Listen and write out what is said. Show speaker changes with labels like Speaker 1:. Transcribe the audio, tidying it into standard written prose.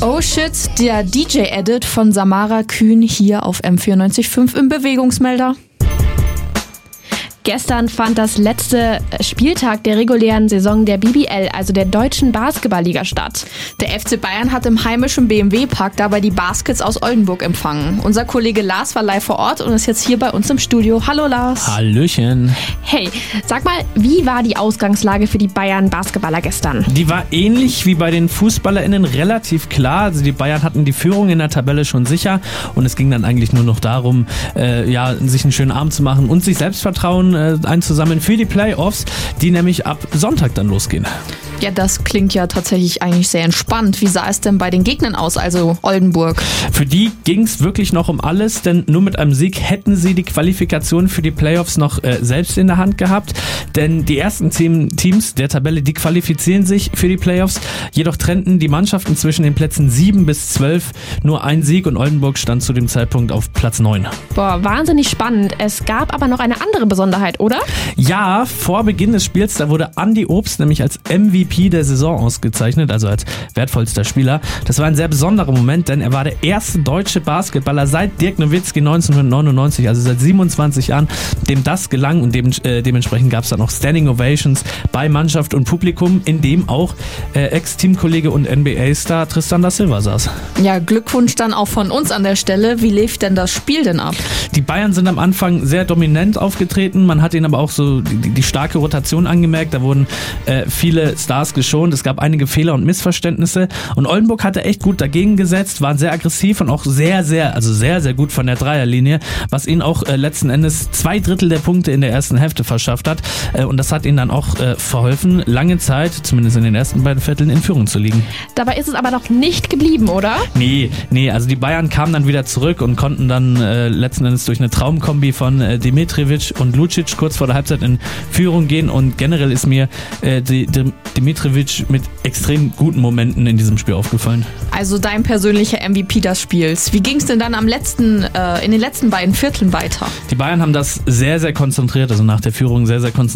Speaker 1: Oh shit, der DJ-Edit von Samara Kühn hier auf M94.5 im Bewegungsmelder.
Speaker 2: Gestern fand das letzte Spieltag der regulären Saison der BBL, also der Deutschen Basketballliga, statt.
Speaker 1: Der FC Bayern hat im heimischen BMW-Park dabei die Baskets aus Oldenburg empfangen. Unser Kollege Lars war live vor Ort und ist jetzt hier bei uns im Studio. Hallo Lars.
Speaker 3: Hallöchen.
Speaker 2: Hey, sag mal, wie war die Ausgangslage für die Bayern-Basketballer gestern?
Speaker 3: Die war ähnlich wie bei den FußballerInnen relativ klar. Also die Bayern hatten die Führung in der Tabelle schon sicher und es ging dann eigentlich nur noch darum, sich einen schönen Abend zu machen und sich Selbstvertrauen einzusammeln für die Playoffs, die nämlich ab Sonntag dann losgehen.
Speaker 1: Ja, das klingt ja tatsächlich eigentlich sehr entspannt. Wie sah es denn bei den Gegnern aus, also Oldenburg?
Speaker 3: Für die ging es wirklich noch um alles, denn nur mit einem Sieg hätten sie die Qualifikation für die Playoffs noch selbst in der Hand gehabt. Denn die ersten Teams der Tabelle, die qualifizieren sich für die Playoffs. Jedoch trennten die Mannschaften zwischen den Plätzen 7 bis 12 nur ein Sieg und Oldenburg stand zu dem Zeitpunkt auf Platz 9.
Speaker 2: Boah, wahnsinnig spannend. Es gab aber noch eine andere Besonderheit, oder?
Speaker 3: Ja, vor Beginn des Spiels, da wurde Andi Obst nämlich als MVP der Saison ausgezeichnet, also als wertvollster Spieler. Das war ein sehr besonderer Moment, denn er war der erste deutsche Basketballer seit Dirk Nowitzki 1999, also seit 27 Jahren, dem das gelang und dementsprechend gab es dann auch Standing Ovations bei Mannschaft und Publikum, in dem auch Ex-Teamkollege und NBA-Star Tristan da Silva saß.
Speaker 1: Ja, Glückwunsch dann auch von uns an der Stelle. Wie lief denn das Spiel denn ab?
Speaker 3: Die Bayern sind am Anfang sehr dominant aufgetreten, man hat ihnen aber auch so die starke Rotation angemerkt, da wurden viele Stars geschont, es gab einige Fehler und Missverständnisse und Oldenburg hatte echt gut dagegen gesetzt, waren sehr aggressiv und auch sehr, sehr gut von der Dreierlinie, was ihnen auch letzten Endes 2/3 der Punkte in der ersten Hälfte verschafft hat und das hat ihnen dann auch verholfen, lange Zeit, zumindest in den ersten beiden Vierteln, in Führung zu liegen.
Speaker 2: Dabei ist es aber noch nicht geblieben, oder?
Speaker 3: Nee, also die Bayern kamen dann wieder zurück und konnten dann letzten Endes durch eine Traumkombi von Dimitrijevic und Lucic kurz vor der Halbzeit in Führung gehen und generell ist mir Dimitrijevic mit extrem guten Momenten in diesem Spiel aufgefallen.
Speaker 1: Also dein persönlicher MVP des Spiels. Wie ging es denn dann in den letzten beiden Vierteln weiter?
Speaker 3: Die Bayern haben das sehr, sehr konzentriert, also nach der Führung sehr, sehr konzentriert